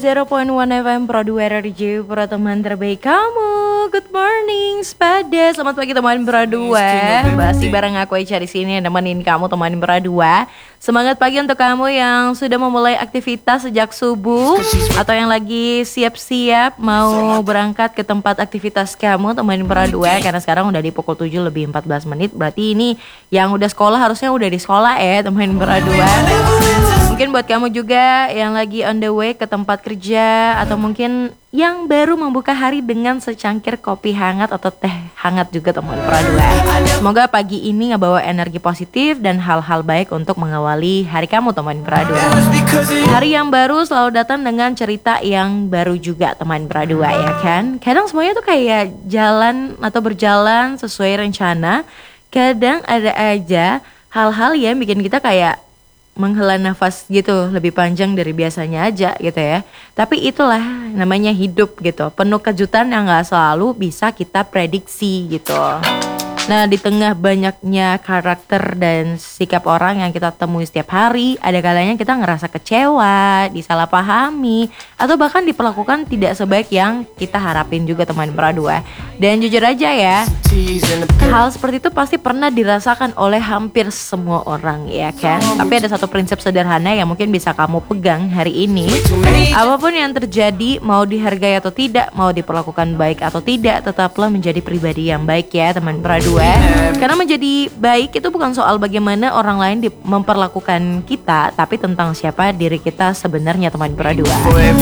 101.1 FM Pro 2 RRJ, Pro teman terbaik kamu. Good morning, Spada. Selamat pagi teman Pro 2. Masih bareng aku Echa di sini nemenin kamu teman Pro 2. Semangat pagi untuk kamu yang sudah memulai aktivitas sejak subuh atau yang lagi siap-siap mau berangkat ke tempat aktivitas kamu teman Pro 2, karena sekarang udah di pukul 7 lebih 14 menit. Berarti ini yang udah sekolah harusnya udah di sekolah ya teman Pro 2. Mungkin buat kamu juga yang lagi on the way ke tempat kerja, atau mungkin yang baru membuka hari dengan secangkir kopi hangat atau teh hangat juga teman Pro 2. Semoga pagi ini ngebawa energi positif dan hal-hal baik untuk mengawali hari kamu teman Pro 2. Hari yang baru selalu datang dengan cerita yang baru juga teman Pro 2, ya kan? Kadang semuanya tuh kayak jalan atau berjalan sesuai rencana. Kadang ada aja hal-hal yang bikin kita kayak menghela nafas gitu lebih panjang dari biasanya aja gitu ya. Tapi itulah namanya hidup gitu, penuh kejutan yang gak selalu bisa kita prediksi gitu. Nah, di tengah banyaknya karakter dan sikap orang yang kita temui setiap hari, ada kalanya kita ngerasa kecewa, disalahpahami, atau bahkan diperlakukan tidak sebaik yang kita harapin juga teman Pro 2. Dan jujur aja ya, hal seperti itu pasti pernah dirasakan oleh hampir semua orang, ya kan? Tapi ada satu prinsip sederhana yang mungkin bisa kamu pegang hari ini. Apapun yang terjadi, mau dihargai atau tidak, mau diperlakukan baik atau tidak, tetaplah menjadi pribadi yang baik ya teman Pro 2. Karena menjadi baik itu bukan soal bagaimana orang lain memperlakukan kita, tapi tentang siapa diri kita sebenarnya teman Pro 2.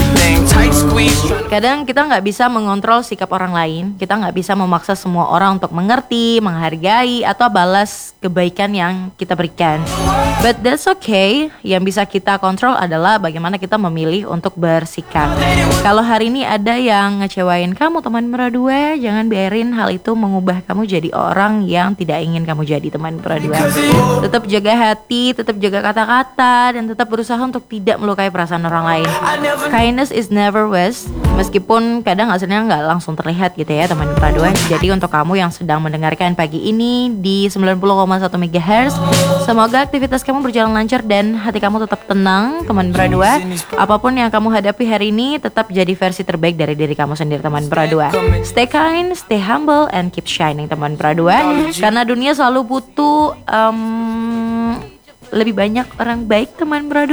Kadang kita gak bisa mengontrol sikap orang lain, kita gak bisa memaksa semua orang untuk mengerti, menghargai, atau balas kebaikan yang kita berikan. But that's okay. Yang bisa kita kontrol adalah bagaimana kita memilih untuk bersikap. Kalau hari ini ada yang ngecewain kamu teman Pro 2, jangan biarin hal itu mengubah kamu jadi orang yang tidak ingin kamu jadi teman Pro 2. Tetap jaga hati, tetap jaga kata-kata, dan tetap berusaha untuk tidak melukai perasaan orang lain. Kindness is never waste. Meskipun kadang hasilnya nggak langsung terlihat gitu ya teman Pro 2. Jadi untuk kamu yang sedang mendengarkan pagi ini di 90,1 MHz, semoga aktivitas kamu berjalan lancar dan hati kamu tetap tenang teman Pro 2. Apapun yang kamu hadapi hari ini, tetap jadi versi terbaik dari diri kamu sendiri teman Pro 2. Stay kind, stay humble, and keep shining teman Pro 2. Karena dunia selalu butuh lebih banyak orang baik teman Pro 2.